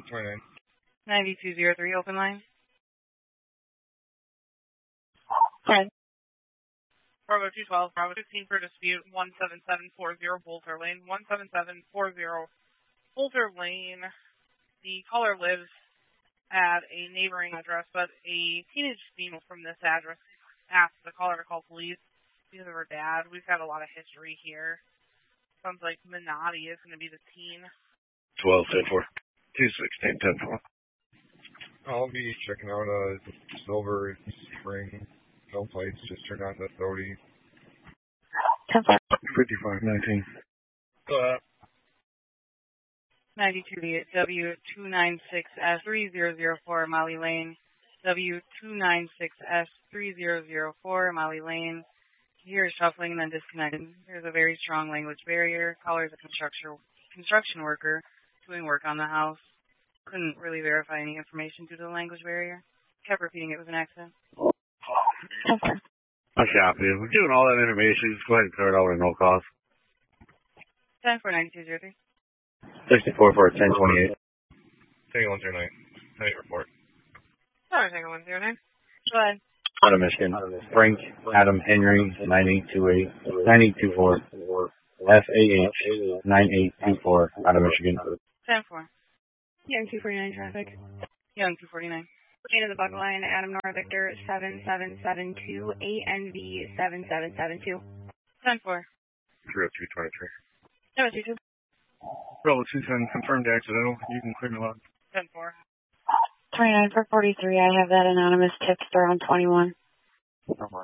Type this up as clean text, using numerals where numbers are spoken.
29. 9203, open line. Hi. Bravo 212, Bravo 15 for dispute, 17740 Bolter Lane. 17740 Bolter Lane. The caller lives at a neighboring address, but a teenage female from this address asked the caller to call police because of her dad. We've got a lot of history here. Sounds like Minotti is going to be the teen. 12, 10-4. 216, 10-4. I'll be checking out a silver spring no plates. Just turned on the authority. 10-4. 55-19. Go ahead. 92 W296S3004 Molly Lane. W296S3004 Molly Lane. Here is shuffling and then disconnected. There's a very strong language barrier. Caller is a construction worker doing work on the house. Couldn't really verify any information due to the language barrier. Kept repeating it was an accident. Okay. I copy. We're doing all that information. Just go ahead and clear it over at no cost. 10-4-9203. 64 for 1028. Tango 109. Night report. Sorry, Tango 109. Go ahead. Out of Michigan. Frank Adam Henry 9828 9824 FAH 9824 out of Michigan. 10-4. Young 249 traffic. Young 249. Chain of the Buck Line, Adam Nora Victor 7772 ANV 7772. 10-4. 30223. 722. Bravo 210, confirmed accidental. You can clear me loud. 10-4. 29 for 43. I have that anonymous tipster on 21.